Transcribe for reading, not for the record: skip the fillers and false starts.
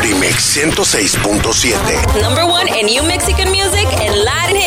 Party Mix 106.7. Number one in New Mexican music and Latin